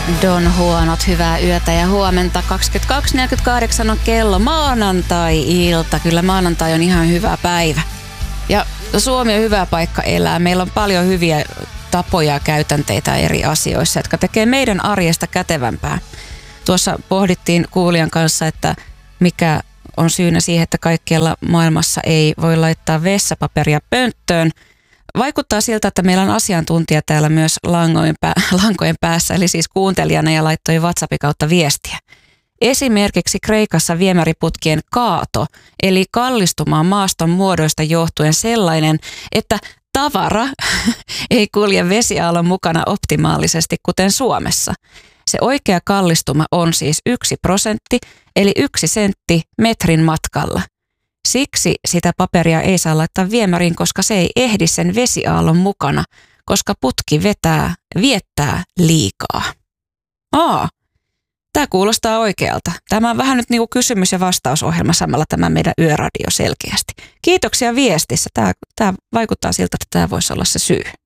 Don Huonot, hyvää yötä ja huomenta. 22.48 on kello, maanantai-ilta. Kyllä maanantai on ihan hyvä päivä. Ja Suomi on hyvä paikka elää. Meillä on paljon hyviä tapoja ja käytänteitä eri asioissa, jotka tekee meidän arjesta kätevämpää. Tuossa pohdittiin kuulijan kanssa, että mikä on syynä siihen, että kaikkialla maailmassa ei voi laittaa vessapaperia pönttöön. Vaikuttaa siltä, että meillä on asiantuntija täällä myös lankojen päässä, eli siis kuuntelijana, ja laittoi WhatsAppin kautta viestiä. Esimerkiksi Kreikassa viemäriputkien kaato, eli kallistumaan maaston muodoista johtuen sellainen, että tavara ei kulje vesiaallon mukana optimaalisesti, kuten Suomessa. Se oikea kallistuma on siis 1%, eli 1 sentti metrin matkalla. Siksi sitä paperia ei saa laittaa viemäriin, koska se ei ehdi sen vesiaallon mukana, koska putki viettää liikaa. Tämä kuulostaa oikealta. Tämä on vähän nyt niin kuin kysymys- ja vastausohjelma samalla tämä meidän yöradio selkeästi. Kiitoksia viestissä. Tämä vaikuttaa siltä, että tämä voisi olla se syy.